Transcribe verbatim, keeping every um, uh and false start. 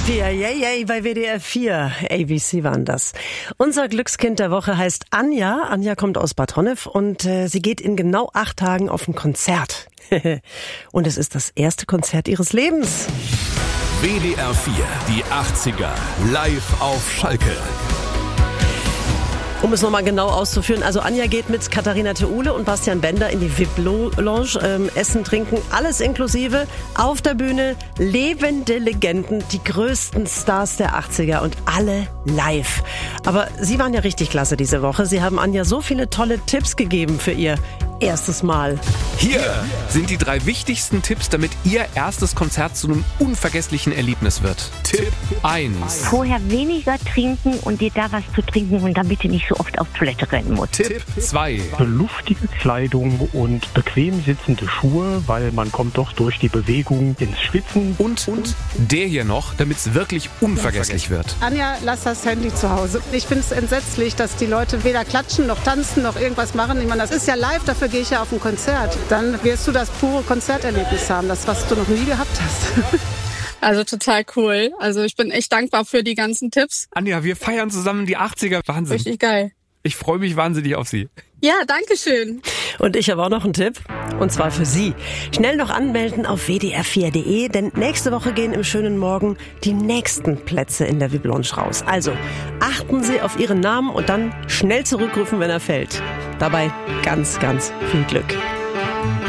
Vier, yay, yay, bei W D R vier. A B C waren das. Unser Glückskind der Woche heißt Anja. Anja kommt aus Bad Honnef und äh, sie geht in genau acht Tagen auf ein Konzert. Und es ist das erste Konzert ihres Lebens. W D R vier, die achtziger, live auf Schalke. Um es nochmal genau auszuführen, also Anja geht mit Katharina Theule und Bastian Bender in die V I P-Lounge, ähm, essen, trinken, alles inklusive. Auf der Bühne lebende Legenden, die größten Stars der achtziger und alle live. Aber Sie waren ja richtig klasse diese Woche. Sie haben Anja so viele tolle Tipps gegeben für ihr erstes Mal. Hier sind die drei wichtigsten Tipps, damit Ihr erstes Konzert zu einem unvergesslichen Erlebnis wird. Tipp eins. Vorher weniger trinken und dir da was zu trinken und damit du nicht so oft auf Toilette rennen musst. Tipp zwei. Luftige Kleidung und bequem sitzende Schuhe, weil man kommt doch durch die Bewegung ins Schwitzen. Und, und der hier noch, damit es wirklich unvergesslich wird. Anja, lass das Handy zu Hause. Ich finde es entsetzlich, dass die Leute weder klatschen, noch tanzen, noch irgendwas machen. Ich meine, das ist ja live, dafür gehe ich ja auf ein Konzert. Dann wirst du das pure Konzerterlebnis haben, das, was du noch nie gehabt hast. Also total cool. Also ich bin echt dankbar für die ganzen Tipps. Anja, wir feiern zusammen die achtziger. Wahnsinn. Richtig geil. Ich freue mich wahnsinnig auf Sie. Ja, danke schön. Und ich habe auch noch einen Tipp, und zwar für Sie. Schnell noch anmelden auf w d r vier punkt d e, denn nächste Woche gehen im schönen Morgen die nächsten Plätze in der V I P-Lounge raus. Also achten Sie auf Ihren Namen und dann schnell zurückrufen, wenn er fällt. Dabei ganz, ganz viel Glück.